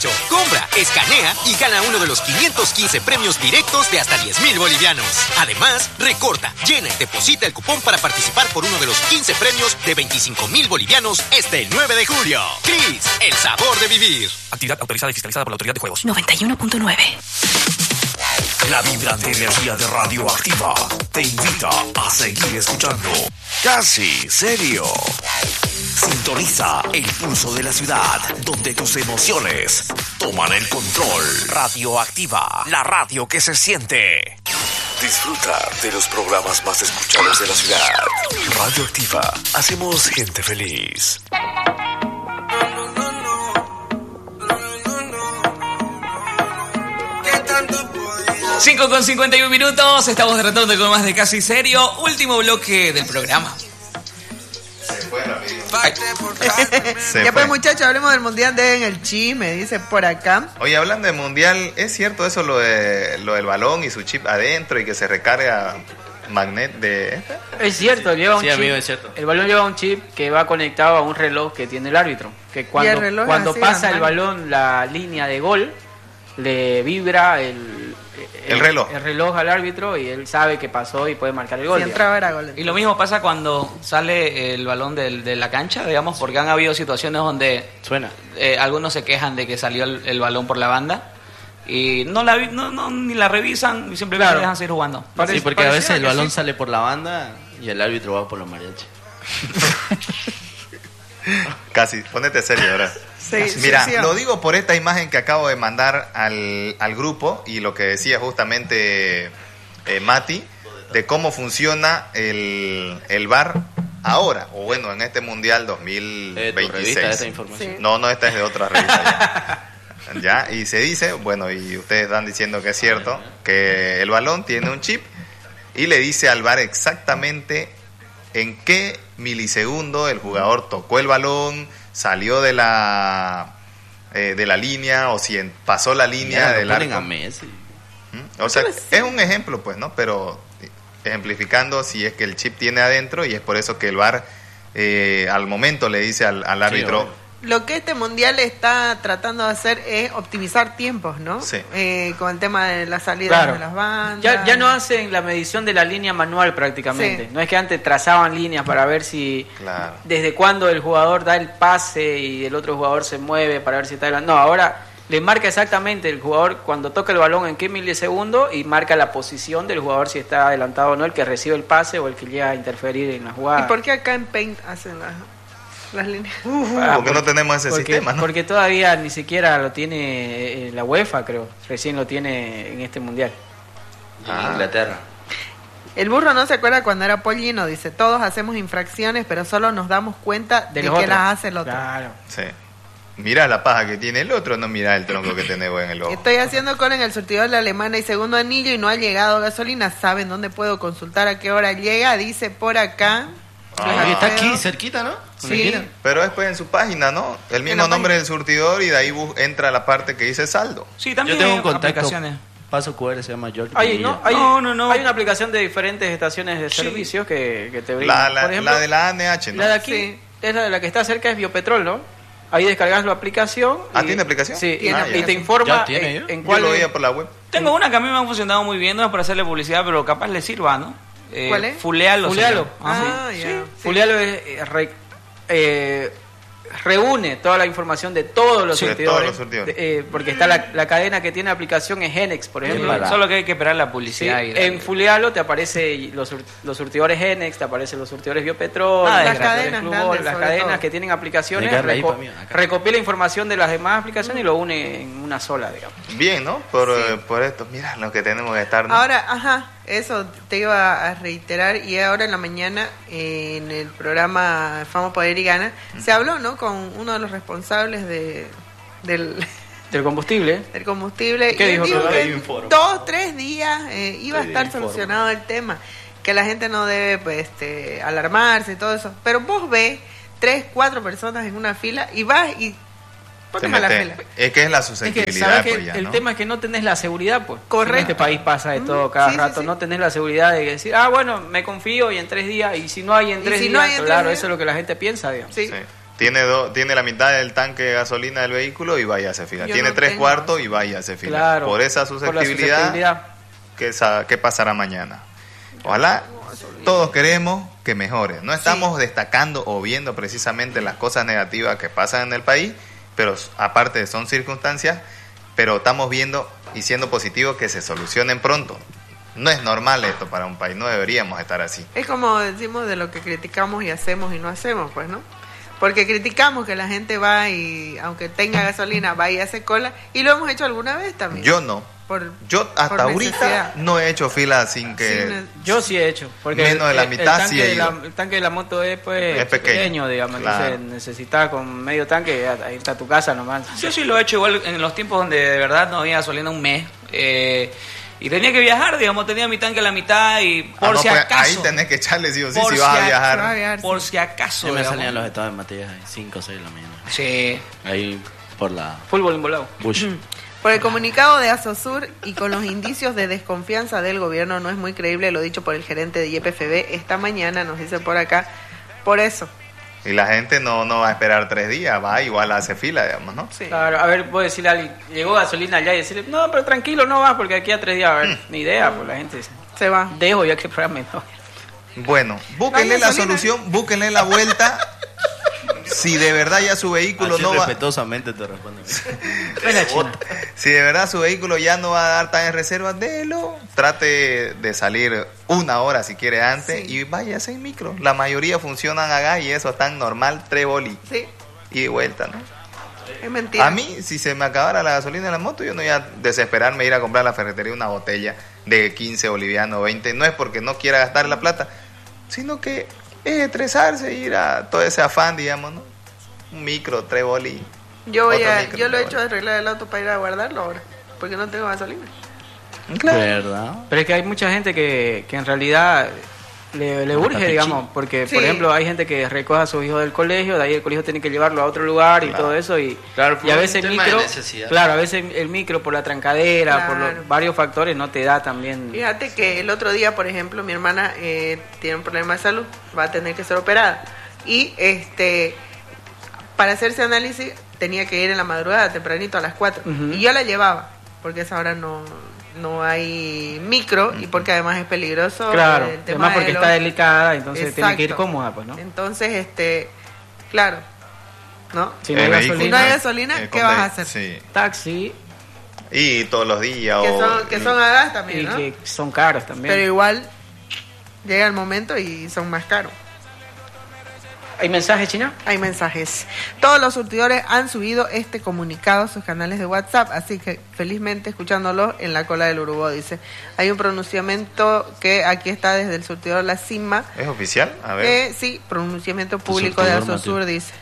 Compra, escanea y gana uno de los 515 premios directos de hasta 10,000 bolivianos. Además, recorta, llena y deposita el cupón para participar por uno de los 15 premios de 25,000 bolivianos este 9 de julio. Cris, el sabor de vivir. Actividad autorizada y fiscalizada por la Autoridad de Juegos. 91.9. La vibrante energía de Radioactiva te invita a seguir escuchando Casi Serio. Sintoniza el pulso de la ciudad, donde tus emociones toman el control. Radioactiva, la radio que se siente. Disfruta de los programas más escuchados de la ciudad. Radioactiva, hacemos gente feliz. 5:51, estamos de retorno con más de Casi Serio. Último bloque del programa. Se fue rápido. Ya pues, muchachos, hablemos del mundial en el Chi, me dice por acá. Oye, hablando de mundial, ¿es cierto eso lo del balón y su chip adentro y que se recarga magnet de...? Es cierto, lleva un chip. Amigo, es cierto. El balón lleva un chip que va conectado a un reloj que tiene el árbitro. Que cuando pasa el balón la línea de gol, le vibra el reloj al árbitro y él sabe que pasó y puede marcar el gol. Si entraba era gol. Y lo mismo pasa cuando sale el balón de la cancha, digamos, porque han habido situaciones donde suena. Algunos se quejan de que salió el balón por la banda y ni la revisan y simplemente dejan seguir jugando. Sí, porque a veces el balón sale por la banda y el árbitro va por los mariachis. Casi, ponete serio ahora. Sí, mira, sí. Lo digo por esta imagen que acabo de mandar al grupo y lo que decía justamente Mati, de cómo funciona el VAR ahora, o bueno, en este Mundial 2026. Esta información. Sí. No, esta es de otra revista ya. Y se dice, bueno, y ustedes están diciendo que es cierto, que el balón tiene un chip y le dice al VAR exactamente en qué milisegundo el jugador tocó el balón, salió de la línea, o si pasó la línea del arco. A Messi. O sea, es un ejemplo, pues, ¿no? Pero ejemplificando si es que el chip tiene adentro, y es por eso que el VAR al momento le dice al árbitro... Sí, lo que este mundial está tratando de hacer es optimizar tiempos, ¿no? Sí. Con el tema de las salidas de las bandas. Ya no hacen la medición de la línea manual prácticamente. Sí. No es que antes trazaban líneas para ver si desde cuándo el jugador da el pase y el otro jugador se mueve para ver si está adelante. No, ahora le marca exactamente el jugador cuando toca el balón en qué milisegundo y marca la posición del jugador si está adelantado o no, el que recibe el pase o el que llega a interferir en la jugada. ¿Y por qué acá en Paint hacen las líneas? Porque no tenemos ese sistema, ¿no? Porque todavía ni siquiera lo tiene la UEFA, creo. Recién lo tiene en este mundial. En Inglaterra. El burro no se acuerda cuando era pollino, dice, todos hacemos infracciones, pero solo nos damos cuenta de que las hace el otro. Claro. Sí. Mira la paja que tiene el otro, no mira el tronco que tiene en el ojo. Estoy haciendo cola en el surtidor de la Alemana y segundo anillo y no ha llegado gasolina. ¿Saben dónde puedo consultar a qué hora llega? Dice por acá. Está aquí, cerquita, ¿no? Sí. Pero después en su página, ¿no? El mismo nombre del surtidor y de ahí entra la parte que dice saldo. Sí, también Yo tengo un hay contacto. aplicaciones. Paso QR, se llama George. Hay Pinilla. hay una aplicación de diferentes estaciones de servicios que te brindan. Por ejemplo, la de la ANH, ¿no? la de aquí, es la que está cerca, es Biopetrol, ¿no? Ahí descargas la aplicación. ¿Tiene aplicación? Sí, ¿Tiene y te informa ¿Ya tiene, en Yo cuál... lo veía por la web. Tengo una que a mí me ha funcionado muy bien, no es para hacerle publicidad, pero capaz le sirva, ¿no? ¿Cuál es? Fulealo. Fulealo. Ah, ya. Sí. Fulealo reúne toda la información de todos los surtidores. Porque está la cadena que tiene aplicación es Genex, por ejemplo. Solo que hay que esperar la Sí, publicidad. en Fulealo te aparece los surtidores Genex, te aparecen los surtidores Biopetrol, las los cadenas Blue grandes, Ball, las sobre cadenas todo. que tienen aplicaciones, Negarle ahí pa' mí, acá. recopila información de las demás aplicaciones y lo une en una sola, digamos. Bien, ¿no? Por esto, mira lo que tenemos que estar, ¿no? Ahora, eso te iba a reiterar, y ahora en la mañana en el programa Fama, Poder y Gana se habló, ¿no? Con uno de los responsables del combustible. del combustible. ¿Qué y él dijo? dijo que Hay un en foro. 2-3 días iba a estar solucionado el tema, que la gente no debe pues alarmarse y todo eso. Pero vos ves 3-4 personas en una fila y vas y Se pones a la mete. fila. Es que es la Es que, susceptibilidad, ¿sabes que pues, ya, el ¿no? tema es que no tenés la seguridad, pues. Correcto. En este país pasa de todo cada Sí, rato. sí. No tenés la seguridad de decir, bueno, me confío y en 3 días, y si no hay en 3 días, si no hay en 3 claro, días. eso es lo que la gente piensa, digamos. Sí. Sí. tiene la mitad del tanque de gasolina del vehículo y vaya a hacer fila. Tiene 3/4 y vaya a hacer fila. Claro, por esa susceptibilidad, ¿qué pasará mañana? Ojalá todos queremos que mejore. No estamos destacando o viendo precisamente las cosas negativas que pasan en el país, pero aparte son circunstancias, pero estamos viendo y siendo positivos que se solucionen pronto. No es normal esto para un país, no deberíamos estar así. Es como decimos de lo que criticamos y hacemos y no hacemos, pues, ¿no? Porque criticamos que la gente va y, aunque tenga gasolina, va y hace cola, y lo hemos hecho alguna vez también. Yo no. Yo hasta ahorita no he hecho fila sin que... Yo sí he hecho. Porque menos de la mitad sí he ido. El tanque de la moto es pequeño, digamos. Claro. Entonces necesitas con medio tanque, ahí está tu casa nomás. Yo sí lo he hecho igual en los tiempos donde de verdad no había gasolina un mes. Y tenía que viajar, digamos, tenía mi tanque a la mitad y por si acaso. Ahí tenés que echarle sí o sí si vas a viajar. Por si acaso. Yo me salían los estados de Matías 5 o 6 de la mañana. Sí. Ahí por la... Fútbol involado. Bush. Por el comunicado de Asosur y con los indicios de desconfianza del gobierno, no es muy creíble lo dicho por el gerente de YPFB esta mañana, nos dice por acá, por eso. Y la gente no va a esperar 3 días, va igual hace fila, digamos, ¿no? Sí. Claro, a ver, voy a decirle a alguien, llegó gasolina allá y decirle, no, pero tranquilo, no vas porque aquí a 3 días, a ver, ni idea, pues la gente se va. Dejo ya que programa no. Bueno, búsquenle la solución, búsquenle la vuelta. Si de verdad ya su vehículo así no va... respetuosamente te responde. Si de verdad su vehículo ya no va a dar tan en reserva, délo. Trate de salir 1 hora si quiere antes y váyase en micro. La mayoría funcionan a gas y eso están normal, 3 bolis. Sí. Y de vuelta, ¿no? Es mentira. A mí, si se me acabara la gasolina en la moto, yo no iba a desesperarme ir a comprar a la ferretería una botella de 15 bolivianos, 20. No es porque no quiera gastar la plata, sino que es estresarse, ir a todo ese afán, digamos, ¿no? Un micro, 3 bolis. Yo lo he hecho de arreglar el auto para ir a guardarlo ahora, porque no tengo gasolina. Claro. ¿Verdad? Pero es que hay mucha gente que en realidad le urge, digamos, porque por ejemplo hay gente que recoge a sus hijos del colegio, de ahí el colegio tiene que llevarlo a otro lugar y todo eso, y a veces el micro, a veces el micro por la trancadera, por varios factores no te da también. Fíjate que el otro día, por ejemplo, mi hermana tiene un problema de salud, va a tener que ser operada, y para hacerse análisis tenía que ir en la madrugada, tempranito a las 4, y yo la llevaba, porque a esa hora no hay micro y porque además es peligroso. Claro, además porque está delicada, entonces tiene que ir cómoda, pues, ¿no? Entonces, claro, ¿no? Si no hay gasolina, ¿qué vas a hacer? Sí. Taxi. Y todos los días. Que son a gas también, ¿no? Y que son caros también. Pero igual llega el momento y son más caros. ¿Hay mensajes, China? Hay mensajes. Todos los surtidores han subido este comunicado a sus canales de WhatsApp, así que felizmente escuchándolo en la cola del Urubó, dice. Hay un pronunciamiento que aquí está desde el surtidor La Cima. ¿Es oficial? A ver. Sí, pronunciamiento público de Asosur, dice.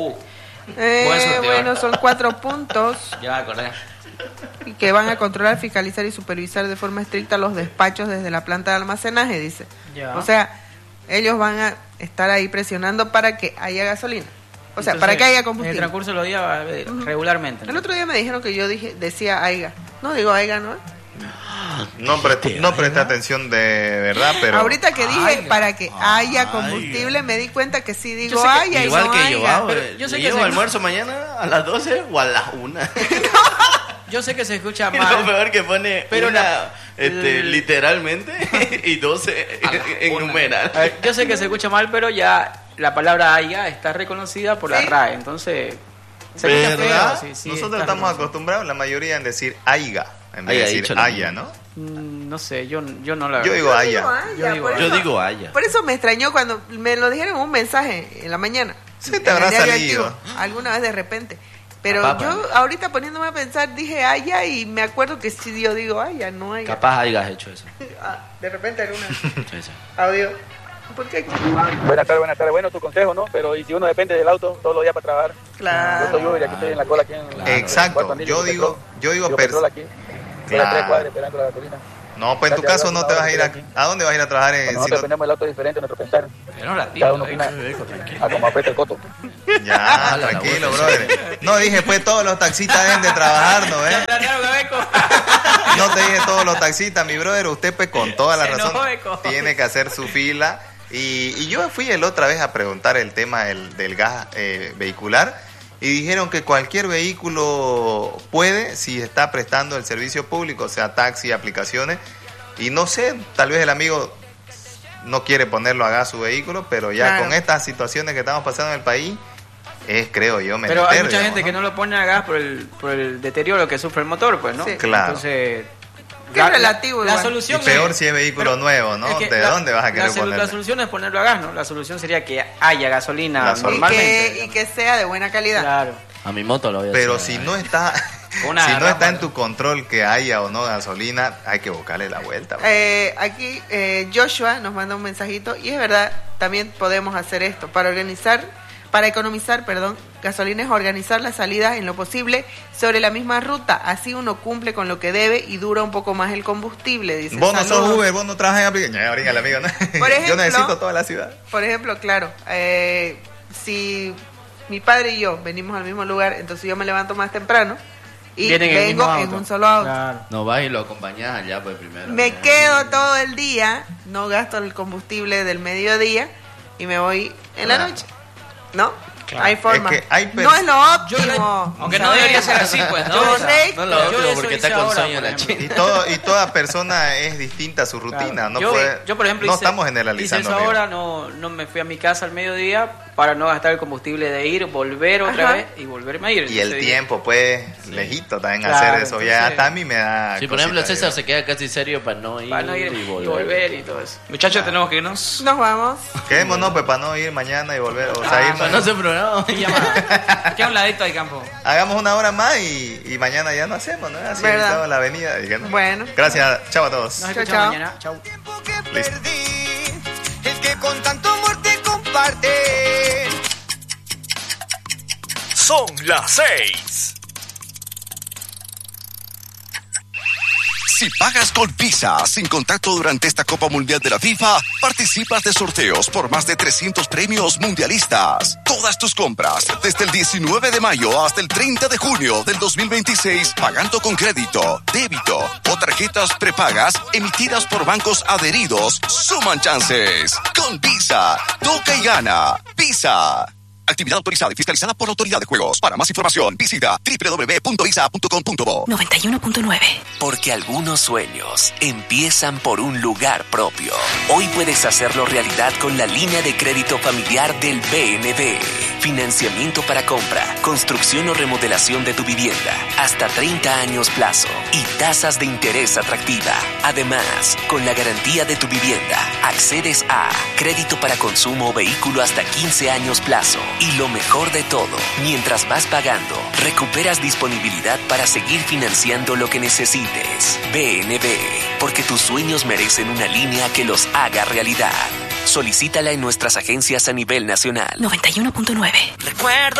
Buen bueno, son 4 puntos. Ya me acordé. Que van a controlar, fiscalizar y supervisar de forma estricta los despachos desde la planta de almacenaje, dice. Ya. O sea, ellos van a estar ahí presionando para que haya gasolina. O sea, para que haya combustible. En el transcurso de los días, regularmente. El otro día me dijeron que yo decía aiga. No digo aiga, ¿no? No presté atención de verdad, pero... Ahorita que dije para que haya combustible, me di cuenta que sí digo aiga y igual no que aiga. yo sé que llevo almuerzo mañana a las 12 o a las 1. Yo sé que se escucha Y mal. lo peor que pone pero literalmente y 12 en numeral. A ver, yo sé que se escucha mal, pero ya la palabra aiga está reconocida por la RAE, entonces se escucha feo. Sí, nosotros estamos acostumbrados, la mayoría, en decir aiga, en vez de decir aya, ¿no? No sé, yo no la... Yo digo aya. Yo digo aya. Por eso me extrañó cuando me lo dijeron en un mensaje en la mañana. Sí, te habrá salido. Activo, alguna vez de repente. Pero yo ahorita poniéndome a pensar dije aya y me acuerdo que si yo digo aya, no aya. Capaz hayas hecho eso. De repente alguna audio. ¿Por qué? Buenas tardes. Bueno, tu consejo, ¿no? Pero y si uno depende del auto todos los días para trabajar. Claro. Yo soy Uber y aquí estoy en la cola. Aquí en Exacto. Yo digo petrol aquí. Claro. 3 cuadras esperando la gasolina. No, pues en tu caso no te vas a ir ¿a dónde vas a ir a trabajar? Nosotros dependemos del auto diferente, nuestro pensar. Pero cada uno opina a como aprieta el coto. Ya, tranquilo, brother. No dije, pues todos los taxistas deben de trabajar, ¿no? No te dije todos los taxistas, mi brother. Usted, pues con toda la razón, tiene que hacer su fila Y yo fui el otra vez a preguntar el tema del gas vehicular y dijeron que cualquier vehículo puede si está prestando el servicio público, o sea, taxi, aplicaciones. Y no sé, tal vez el amigo no quiere ponerlo a gas su vehículo, pero ya con estas situaciones que estamos pasando en el país, es, creo yo, pero hay mucha gente que no lo pone a gas por el deterioro que sufre el motor, pues, ¿no? Sí. Claro. Entonces... Es relativo, la solución y peor si es vehículo nuevo, ¿no? ¿De dónde vas a querer ponerlo? La solución es ponerlo a gas, ¿no? La solución sería que haya gasolina normalmente. Y que sea de buena calidad. Claro. A mi moto lo voy a Pero hacer. si no está... si no está en tu control que haya o no gasolina, hay que buscarle la vuelta. Aquí Joshua nos manda un mensajito y es verdad, también podemos hacer esto. Para economizar, gasolina es organizar las salidas en lo posible sobre la misma ruta. Así uno cumple con lo que debe y dura un poco más el combustible, dice. Vos no sos Uber, vos no trabajas en aplicación. Ya, el amigo, ¿no? Por ejemplo, yo necesito toda la ciudad. Por ejemplo, claro, si mi padre y yo venimos al mismo lugar, entonces yo me levanto más temprano y vengo en un solo auto. Claro. No vas y lo acompañás allá pues primero. Me quedo todo el día, no gasto el combustible del mediodía y me voy en la noche. ¿No? Claro. Hay forma. Es que no es lo óptimo. Aunque no debería ser así, pues, ¿no? No lo óptimo porque está con sueño la chica. Y toda persona es distinta a su rutina. Claro. Yo, por ejemplo, estamos generalizando. Hice eso ahora, no me fui a mi casa al mediodía para no gastar el combustible de ir, volver otra vez y volverme a ir. Y el tiempo, pues, lejito también hacer eso. Ya hasta a mí me da... Sí, por ejemplo, César se queda casi serio para no ir, y volver y todo eso. Muchachos, tenemos que irnos. Nos vamos. Quedémonos, pues, para no ir mañana y volver. O sea, irnos. No se programa. Queda un ladito al campo. Hagamos una hora más y mañana ya no hacemos, ¿no? Así en toda la avenida. Bueno. Gracias. Chao a todos. Nos escuchamos mañana. Chao. Listo. El que con tanto amor te comparte. Son las 6. Si pagas con Visa sin contacto durante esta Copa Mundial de la FIFA, participas de sorteos por más de 300 premios mundialistas. Todas tus compras desde el 19 de mayo hasta el 30 de junio del 2026, pagando con crédito, débito o tarjetas prepagas emitidas por bancos adheridos, suman chances. Con Visa, toca y gana. Visa. Actividad autorizada y fiscalizada por la Autoridad de Juegos. Para más información, visita www.visa.com.bo. 91.9. Porque algunos sueños empiezan por un lugar propio. Hoy puedes hacerlo realidad con la línea de crédito familiar del BNB. Financiamiento para compra, construcción o remodelación de tu vivienda. Hasta 30 años plazo y tasas de interés atractiva. Además, con la garantía de tu vivienda, accedes a crédito para consumo o vehículo hasta 15 años plazo. Y lo mejor de todo, mientras vas pagando, recuperas disponibilidad para seguir financiando lo que necesites. BNB, porque tus sueños merecen una línea que los haga realidad. Solicítala en nuestras agencias a nivel nacional. 91.9. Recuerdo